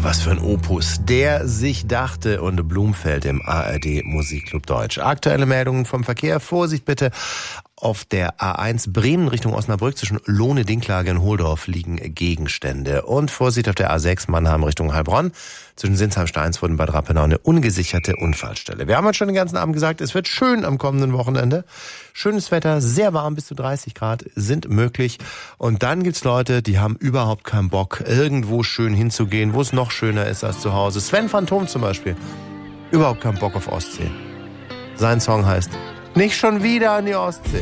was für ein Opus. Der sich dachte und Blumfeld im ARD Musikclub Deutsch. Aktuelle Meldungen vom Verkehr. Vorsicht bitte. Auf der A1 Bremen Richtung Osnabrück zwischen Lohne, Dinklage und Holdorf liegen Gegenstände. Und Vorsicht auf der A6 Mannheim Richtung Heilbronn zwischen Sinsheim, Steinsfurt und Bad Rappenau eine ungesicherte Unfallstelle. Wir haben heute schon den ganzen Abend gesagt, es wird schön am kommenden Wochenende. Schönes Wetter, sehr warm, bis zu 30 Grad sind möglich. Und dann gibt's Leute, die haben überhaupt keinen Bock, irgendwo schön hinzugehen, wo es noch schöner ist als zu Hause. Sven Phantom zum Beispiel. Überhaupt keinen Bock auf Ostsee. Sein Song heißt Nicht schon wieder an die Ostsee.